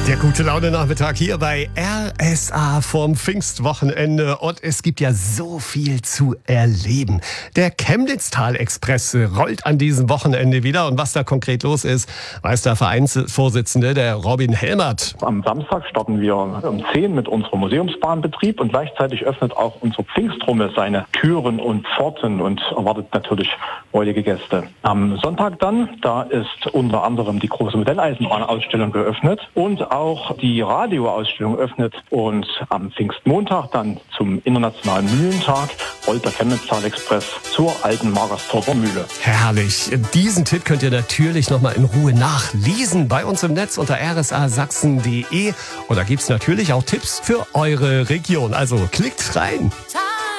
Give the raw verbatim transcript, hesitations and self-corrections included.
Der gute Laune Nachmittag hier bei R S A vom Pfingstwochenende und es gibt ja so viel zu erleben. Der Chemnitztal-Express rollt an diesem Wochenende wieder und was da konkret los ist, weiß der Vereinsvorsitzende, der Robin Helmert. Am Samstag starten wir um zehn mit unserem Museumsbahnbetrieb und gleichzeitig öffnet auch unsere Pfingstrumme seine Türen und Pforten und erwartet natürlich freudige Gäste. Am Sonntag dann, da ist unter anderem die große Modelleisenbahnausstellung geöffnet und auch die Radioausstellung öffnet und am Pfingstmontag dann zum Internationalen Mühlentag rollt der Chemnitztal-Express zur alten Magerstorfer Mühle. Herrlich. Diesen Tipp könnt ihr natürlich nochmal in Ruhe nachlesen bei uns im Netz unter r s a sachsen punkt d e und da gibt's natürlich auch Tipps für eure Region. Also klickt rein.